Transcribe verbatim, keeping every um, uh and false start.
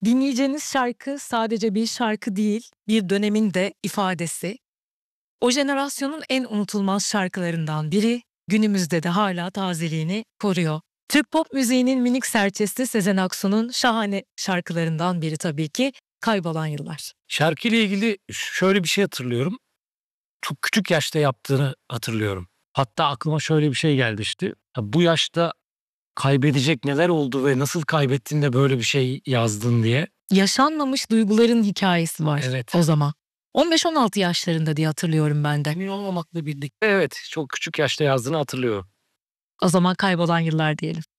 Dinleyeceğiniz şarkı sadece bir şarkı değil, bir dönemin de ifadesi. O jenerasyonun en unutulmaz şarkılarından biri, günümüzde de hala tazeliğini koruyor. Türk pop müziğinin minik serçesi Sezen Aksu'nun şahane şarkılarından biri tabii ki Kaybolan Yıllar. Şarkıyla ilgili şöyle bir şey hatırlıyorum. Çok küçük yaşta yaptığını hatırlıyorum. Hatta aklıma şöyle bir şey geldi işte. Bu yaşta kaybedecek neler oldu ve nasıl kaybettin de böyle bir şey yazdın diye. Yaşanmamış duyguların hikayesi var Evet. o zaman. on beş on altı yaşlarında diye hatırlıyorum ben de. Emin olmamakla birlikte evet çok küçük yaşta yazdığını hatırlıyorum. O zaman Kaybolan Yıllar diyelim.